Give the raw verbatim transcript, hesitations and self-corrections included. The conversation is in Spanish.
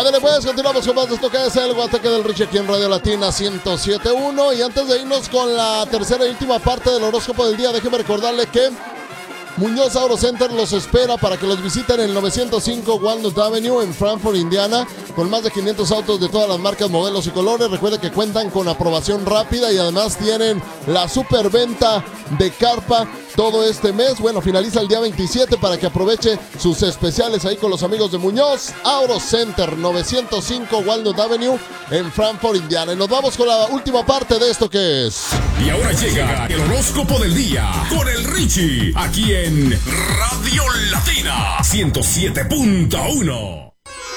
Ándale pues, continuamos con más de esto que es el Guateque del Richie aquí en Radio Latina ciento siete punto uno. Y antes de irnos con la tercera y última parte del horóscopo del día, déjeme recordarle que Muñoz Auto Center los espera para que los visiten en el novecientos cinco Walnut Avenue en Frankfort, Indiana, con más de quinientos autos de todas las marcas, modelos y colores. Recuerde que cuentan con aprobación rápida y además tienen la superventa de carpa todo este mes. Bueno, finaliza el día veintisiete para que aproveche sus especiales ahí con los amigos de Muñoz Auto Center, novecientos cinco Walnut Avenue en Frankfort, Indiana. Y nos vamos con la última parte de esto que es... Y ahora llega el horóscopo del día con el Richie, aquí en Radio Latina ciento siete punto uno.